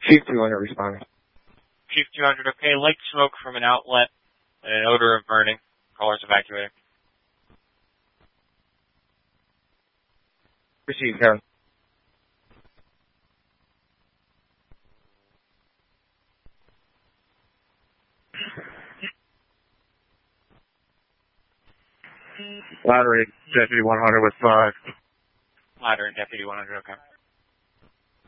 Chief 200 responding. Chief 200, okay. Light smoke from an outlet and an odor of burning. Callers evacuating. Received, Karen. Ladder 8, Deputy 100 with 5. Ladder and Deputy 100, okay.